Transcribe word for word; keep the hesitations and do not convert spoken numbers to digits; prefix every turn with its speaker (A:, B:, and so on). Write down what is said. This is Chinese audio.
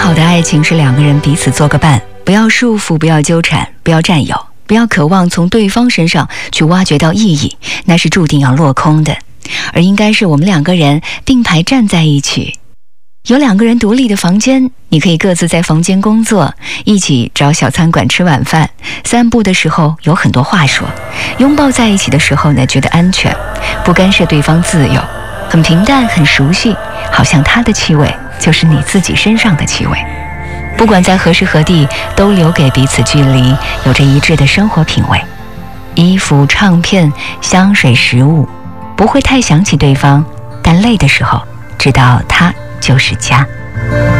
A: 好的爱情是两个人彼此做个伴，不要束缚，不要纠缠，不要占有，不要渴望从对方身上去挖掘到意义，那是注定要落空的。而应该是我们两个人并排站在一起，有两个人独立的房间，你可以各自在房间工作，一起找小餐馆吃晚饭，散步的时候有很多话说，拥抱在一起的时候呢，觉得安全，不干涉对方自由，很平淡，很熟悉，好像他的气味就是你自己身上的气味。不管在何时何地，都留给彼此距离，有着一致的生活品味。衣服、唱片、香水、食物，不会太想起对方，但累的时候知道他就是家。